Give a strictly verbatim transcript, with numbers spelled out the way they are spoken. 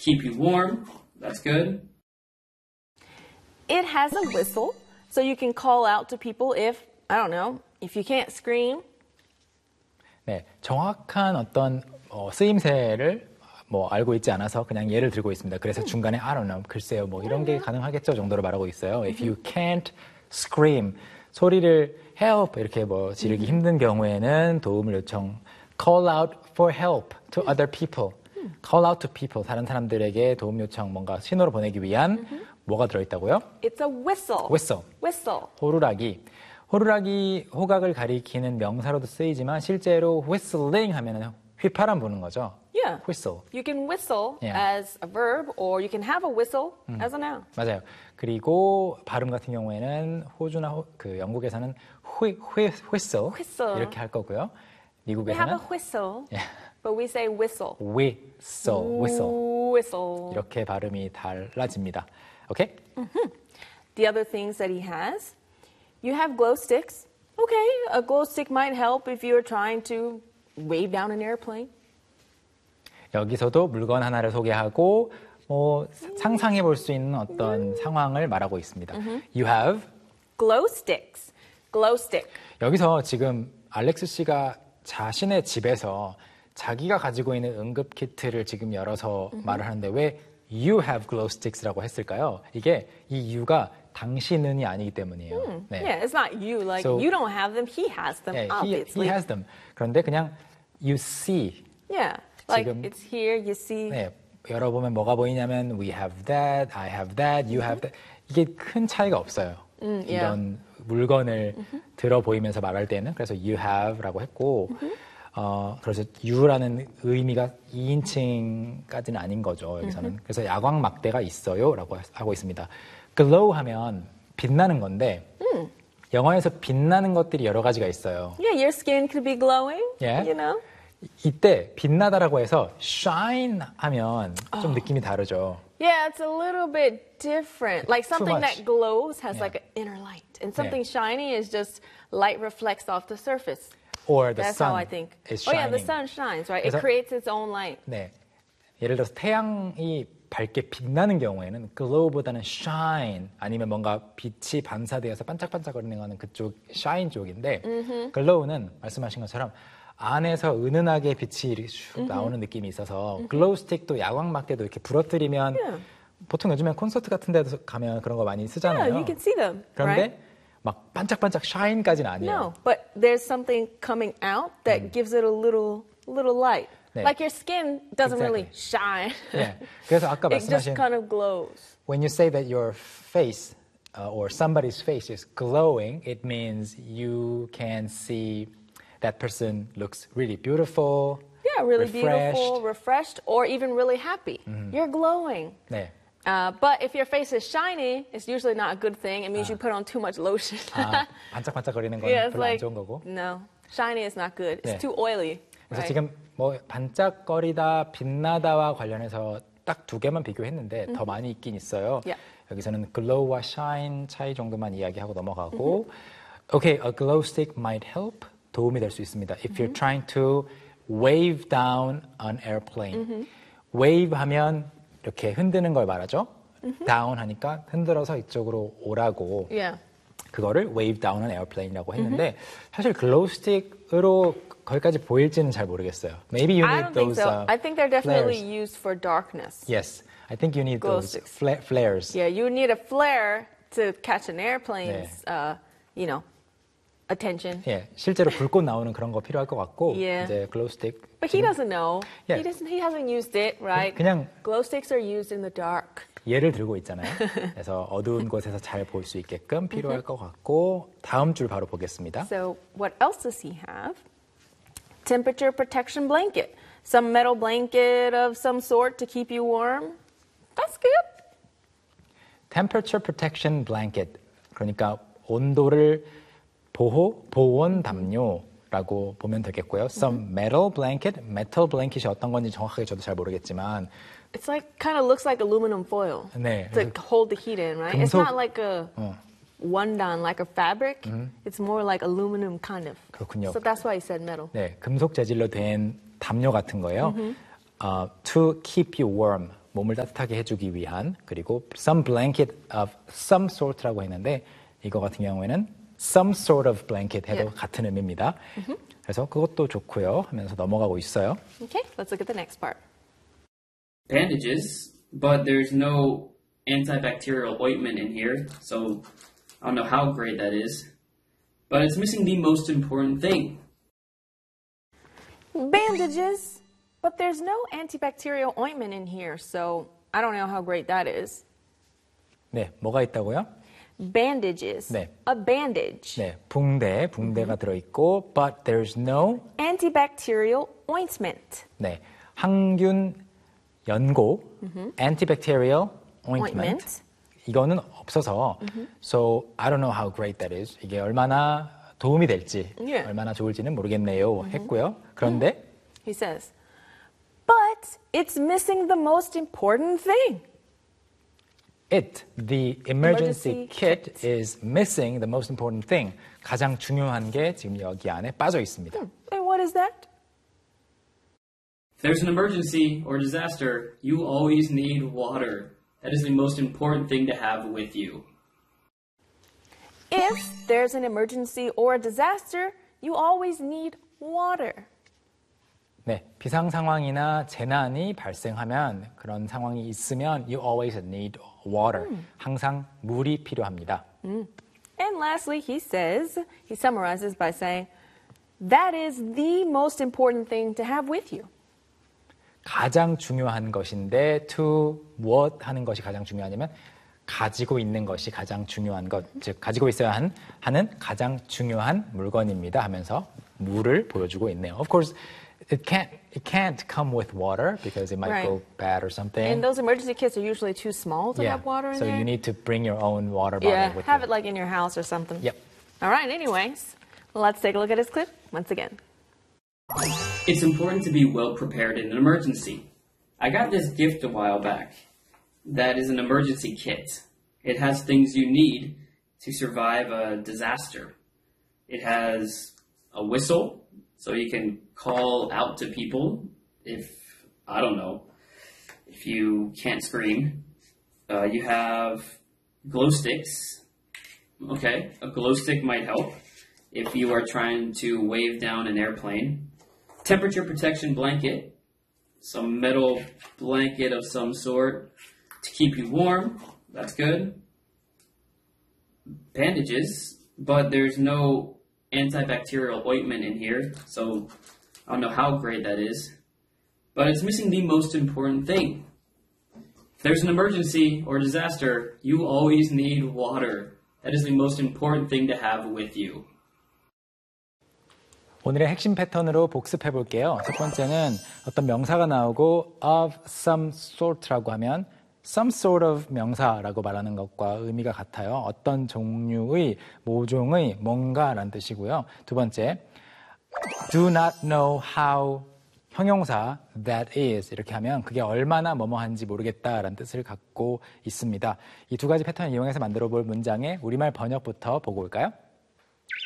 keep you warm. That's good. It has a whistle, so you can call out to people if, I don't know, if you can't scream. 네, 정확한 어떤 어, 쓰임새를 뭐 알고 있지 않아서 그냥 예를 들고 있습니다. 그래서 중간에 I don't know, 글쎄요, 뭐 이런 게 가능하겠죠 정도로 말하고 있어요. If you can't scream, 소리를 help 이렇게 뭐 지르기 힘든 경우에는 도움을 요청. Call out for help to other people. Call out to people, 다른 사람들에게 도움 요청, 뭔가 신호를 보내기 위한 뭐가 들어있다고요? It's a whistle. Whistle. Whistle. 호루라기. 호루라기 호각을 가리키는 명사로도 쓰이지만 실제로 whistling 하면은 휘파람 부는 거죠. Yeah. Whistle. You can whistle Yeah. as a verb or you can have a whistle as a noun. 맞아요. 그리고 발음 같은 경우에는 호주나 호, 그 영국에서는 휘, 휘, whistle, Whistle. 이렇게 할 거고요. We have 미국에서는 a whistle, Yeah. but we say whistle. whistle, whistle. Whistle. 이렇게 발음이 달라집니다. 오케이? The other things that he has, you have glow sticks. Okay, a glow stick might help if you're trying to wave down an airplane. 여기서도 물건 하나를 소개하고 뭐 상상해 볼 수 있는 어떤 상황을 말하고 있습니다. You have Glow sticks. Glow stick. 여기서 지금 알렉스 씨가 자신의 집에서 자기가 가지고 있는 응급 키트를 지금 열어서 말을 하는데 왜 you have glow sticks라고 했을까요? 이게 이 you가 당신은이 아니기 때문이에요. 네. Yeah, it's not you. Like, So- you don't have them, he has them, 네, he, obviously. he has them. 그런데 그냥 you see. Yeah, like, 지금- it's here, you see. 네, 열어보면 뭐가 보이냐면 we have that, I have that, you have that. 이게 큰 차이가 없어요. yeah. 이런 물건을 들어 보이면서 말할 때는 그래서 you have라고 했고 어, 그래서 you라는 의미가 이인칭까지는 아닌 거죠. 여기서는. 그래서 야광 막대가 있어요라고 하고 있습니다. glow 하면 빛나는 건데 영어에서 빛나는 것들이 여러 가지가 있어요. Yeah, your skin could be glowing, Yeah. you know? 이때 빛나다라고 해서 shine 하면 좀 느낌이 다르죠. Yeah, it's a little bit different. Like something much. that glows has Yeah. like an inner light, and something shiny is just light reflects off the surface. Or the That's sun how I think. is Oh yeah, the shining. sun shines, right? It 그래서- creates its own light. 네. 예를 들어서 태양이 밝게 빛나는 경우에는 glow보다는 shine 아니면 뭔가 빛이 반사되어서 반짝반짝거리는 거는 그쪽 shine 쪽인데 glow는 말씀하신 것처럼 안에서 은은하게 빛이 이렇게 슉 나오는 느낌이 있어서 글로우 스틱도 야광 막대도 이렇게 부러뜨리면 Yeah. 보통 요즘엔 콘서트 같은 데도 가면 그런 거 많이 Yeah, 쓰잖아요. you can see them, 그런데 right? 막 반짝반짝 샤인까지는 아니에요. No, but there's something coming out that gives it a little little light. 네. Like your skin doesn't really shine. 네. 그래서 아까 It just 말씀하신 kind of glows. when you say that your face uh, or somebody's face is glowing, it means you can see that person looks really beautiful. Yeah, really refreshed. beautiful, refreshed, or even really happy. You're glowing. 네. Uh, but if your face is shiny, it's usually not a good thing. It means you put on too much lotion. 아, 반짝반짝거리는 건 yeah, it's 별로 안 like, 좋은 거고. no, shiny is not good. It's 네. too oily. 그래서 right? 지금 뭐 반짝거리다, 빛나다와 관련해서 딱 두 개만 비교했는데 더 많이 있긴 있어요. Yeah. 여기서는 glow와 shine 차이 정도만 이야기하고 넘어가고 Okay, a glow stick might help. 도움이 될 수 있습니다. If you're trying to wave down an airplane. wave 하면 이렇게 흔드는 걸 말하죠. down 하니까 흔들어서 이쪽으로 오라고. Yeah. 그거를 wave down an airplane이라고 했는데 사실 글로우 스틱으로 거기까지 보일지는 잘 모르겠어요. Maybe you I need don't think those so. uh, I think they're definitely flares. used for darkness. Yes, I think you need Glow those sticks. fla- flares. Yeah, you need a flare to catch an airplane's, uh, you know, attention. 예, 실제로 불꽃 나오는 그런 거 필요할 것 같고 Yeah. 이제 글로우 스틱. But he doesn't know. Yeah. He doesn't. He hasn't used it, right? 그냥 Glow sticks are used in the dark. 예를 들고 있잖아요. 그래서 어두운 곳에서 잘 볼 수 있게끔 필요할 것 같고 다음 줄 바로 보겠습니다. So what else does he have? Temperature protection blanket. Some metal blanket of some sort to keep you warm. That's good. Temperature protection blanket. 그러니까 온도를 보호, 보온 담요라고 보면 되겠고요. Some metal blanket. metal blanket이 어떤 건지 정확하게 저도 잘 모르겠지만 It's like kind of looks like aluminum foil 네. to hold the heat in, right? It's 금속- not like a one-don, like a fabric. It's more like aluminum kind of. 그렇군요. So that's why he said metal. 네, 금속 재질로 된 담요 같은 거예요. 어, to keep you warm. 몸을 따뜻하게 해주기 위한, 그리고 some blanket of some sort라고 했는데 이거 같은 경우에는 some sort of blanket 해도 Yeah. 같은 의미입니다. Mm-hmm. 그래서 그것도 좋고요 하면서 넘어가고 있어요. Okay, let's look at the next part. Bandages, but there's no antibacterial ointment in here, so I don't know how great that is. But it's missing the most important thing. Bandages, but there's no antibacterial ointment in here, so I don't know how great that is. 네, 뭐가 있다고요? Bandages. 네. A bandage. 네, 붕대, 붕대가 들어있고, but there's no Antibacterial ointment. 네, 항균 연고, antibacterial ointment. Ointment. 이거는 없어서, so I don't know how great that is. 이게 얼마나 도움이 될지, Yeah. 얼마나 좋을지는 모르겠네요. 했고요. 그런데 He says, but it's missing the most important thing. it, the emergency, Emergency kit, kit. is missing the most important thing. 가장 중요한 게 지금 여기 안에 빠져 있습니다. And what is that? If there's an emergency or disaster, you always need water. That is the most important thing to have with you. If there's an emergency or a disaster, you always need water. 네, 비상 상황이나 재난이 발생하면 그런 상황이 있으면 you always need water. 항상 물이 필요합니다. And lastly, he says, he summarizes by saying, that is the most important thing to have with you. 가장 중요한 것인데 to 무엇 하는 것이 가장 중요하냐면 가지고 있는 것이 가장 중요한 것, 즉 가지고 있어야 한, 하는 가장 중요한 물건입니다 하면서 물을 보여주고 있네요. Of course, it can't it can't come with water because it might Right. go bad or something. And those emergency kits are usually too small to yeah, have water in so there. you need to bring your own water bottle yeah, with have you. it like in your house or something. Yep. All right, anyways, let's take a look at his clip once again. It's important to be well prepared in an emergency. I got this gift a while back that is an emergency kit. It has things you need to survive a disaster. It has a whistle, so you can call out to people if, I don't know, if you can't scream. Uh, you have glow sticks. Okay, a glow stick might help if you are trying to wave down an airplane. Temperature protection blanket, some metal blanket of some sort to keep you warm. That's good. Bandages, but there's no antibacterial ointment in here, so I don't know how great that is. But it's missing the most important thing. If there's an emergency or disaster, you always need water. That is the most important thing to have with you. 오늘의 핵심 패턴으로 복습해 볼게요. 첫 번째는 어떤 명사가 나오고 of some sort라고 하면 some sort of 명사라고 말하는 것과 의미가 같아요. 어떤 종류의, 모종의 뭔가라는 뜻이고요. 두 번째, do not know how 형용사 that is 이렇게 하면 그게 얼마나 뭐뭐한지 모르겠다라는 뜻을 갖고 있습니다. 이 두 가지 패턴을 이용해서 만들어 볼 문장의 우리말 번역부터 보고 올까요?